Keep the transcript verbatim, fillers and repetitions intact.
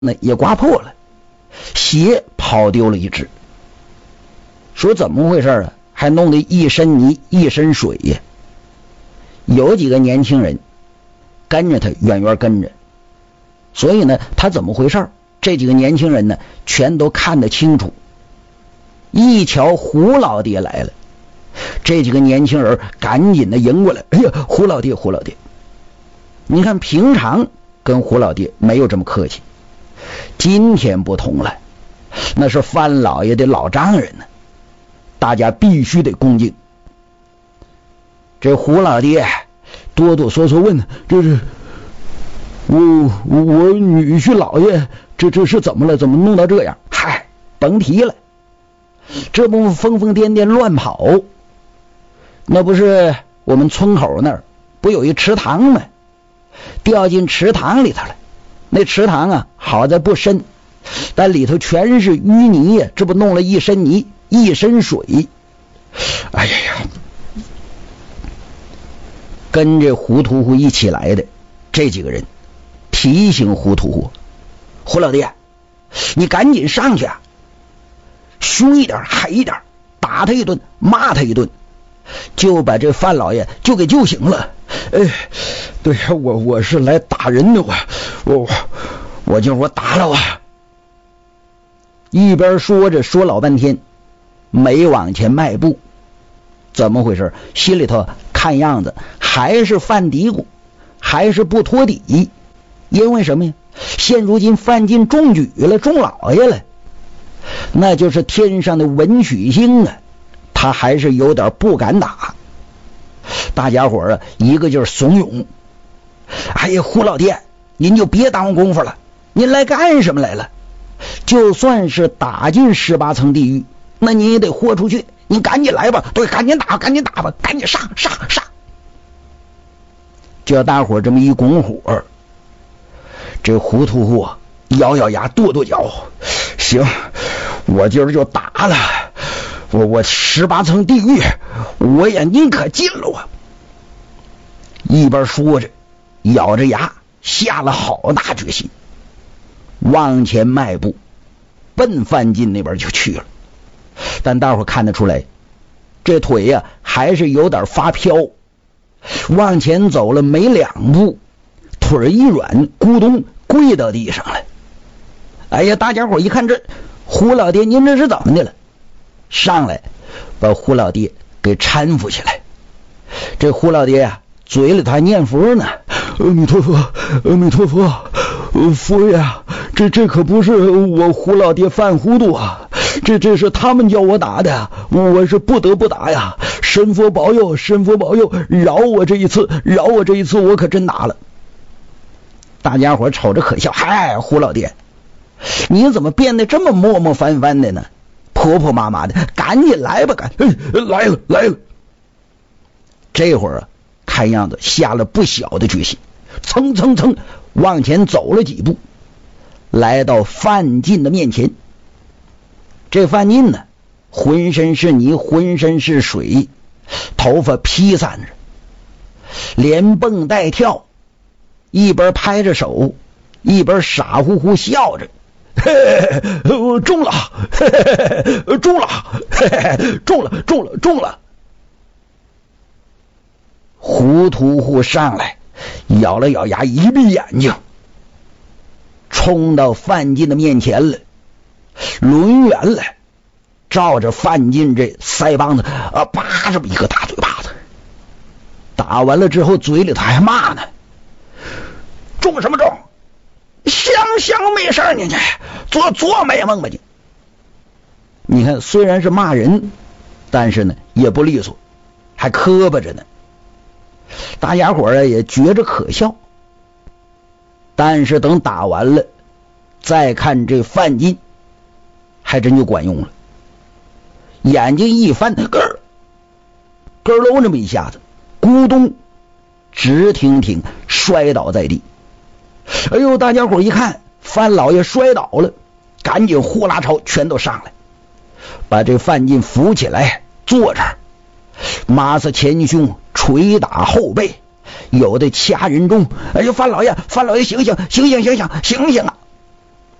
呢也刮破了，鞋跑丢了一只。说怎么回事啊？还弄得一身泥一身水呀！有几个年轻人跟着他远远跟着，所以呢他怎么回事？这几个年轻人呢全都看得清楚。一瞧胡老爹来了，这几个年轻人赶紧的迎过来，哎呀，胡老爹胡老爹。你看平常跟胡老爹没有这么客气，今天不同了，那是范老爷的老丈人呢，大家必须得恭敬。这胡老爹哆哆嗦嗦问，这是我我女婿老爷这这是怎么了？怎么弄到这样？嗨，甭提了，这不疯疯癫癫乱跑，那不是我们村口那儿不有一池塘吗？掉进池塘里头了。那池塘啊好在不深，但里头全是淤泥呀，这不弄了一身泥一身水。哎呀呀，跟着胡屠户一起来的这几个人提醒胡屠户，胡老爹你赶紧上去啊，凶一点狠一点，打他一顿骂他一顿，就把这范老爷就给救醒了。哎，对呀，我我是来打人的，我我我就我打了我。一边说着说老半天没往前迈步，怎么回事？心里头看样子还是犯嘀咕，还是不托底。因为什么呀？现如今范进中举了，中老爷了，那就是天上的文曲星啊，他还是有点不敢打。大家伙啊一个劲儿怂恿，哎呀，胡老爹您就别耽误功夫了，您来干什么来了？就算是打进十八层地狱，那您也得豁出去，您赶紧来吧，对，赶紧打赶紧打吧，赶紧上上上。叫大伙这么一拱火，这胡屠户咬咬牙跺跺脚，行，我今儿就打了，我我十八层地狱我也宁可进了我。一边说着咬着牙下了好大决心，往前迈步奔范进那边就去了。但大伙看得出来这腿呀、啊、还是有点发飘，往前走了没两步，腿一软，咕咚跪到地上了。哎呀，大家伙一看，这胡老爹您这是怎么的了？上来把胡老爹给搀扶起来。这胡老爹啊嘴里头还念佛呢，阿弥陀佛阿弥陀佛，佛爷，这这可不是我胡老爹犯糊涂啊，这这是他们叫我打的，我是不得不打呀，神佛保佑神佛保佑，饶我这一次饶我这一次，我可真打了。大家伙瞅着可笑，嗨，胡老爹你怎么变得这么磨磨翻翻的呢？婆婆妈妈的，赶紧来吧，赶来了来了。这会儿啊看样子下了不小的决心，蹭蹭蹭往前走了几步，来到范进的面前。这范进呢浑身是泥浑身是水，头发披散着，连蹦带跳，一边拍着手一边傻乎乎笑着，嘿嘿中了嘿嘿中了嘿嘿中了中了中了。胡屠户上来咬了咬牙，一闭眼睛冲到范进的面前了，抡圆了照着范进这腮帮子啊叭这么一个大嘴巴子。打完了之后嘴里头还骂呢，中什么中，想想没事你做做美梦吧你。你看虽然是骂人，但是呢也不利索，还磕巴着呢。大家伙儿也觉着可笑。但是等打完了再看这范进，还真就管用了。眼睛一翻，咯儿咯喽这么一下子，咕咚直挺挺摔倒在地。哎呦，大家伙一看范老爷摔倒了，赶紧呼啦超全都上来，把这范进扶起来坐这儿，马上前胸捶打后背，有的掐人中，哎呦范老爷范老爷醒醒醒醒醒醒醒醒啊！